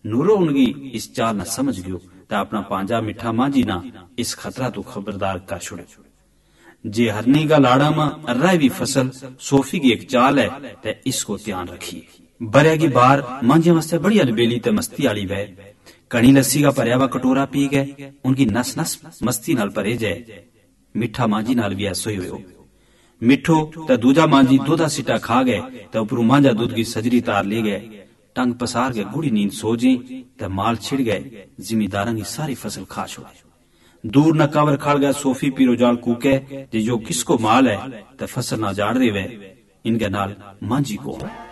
Neuro उनकी इस चाल न समझ गयो ते अपना पांजा मिठा मांझी ना इस खतरा तो खबरदार कर छुड़े। जे हरनी का लाड़ा में अर्रा भी फसल सोफी की एक चाल है ते इसको ध्यान रखिए। बरिया की बार मांझे वास्ते बड़ी अलबेली ते मस्ती आली वह कणी लस्सी का भरया हुआ कटोरा पी गए। उनकी नस नस मस्ती नाल भरे जाए। मिठा मांझी नाल भी ऐसो ही हो। मिठो ते दूजा मांझी दूधा सिटा खा गए ते उपरू मांझा दूध की सजरी तार ले गए। टंग पसार के गुड़ी नींद सो जी ते माल छिड़ गए। जिमीदारां की सारी फसल खा छोड़े। दूर न कवर खड़ गया सोफी पीरो जाल कूके जे जो किसको माल है ते फसल ना जाड़ देवे। इनके नाल मांझी को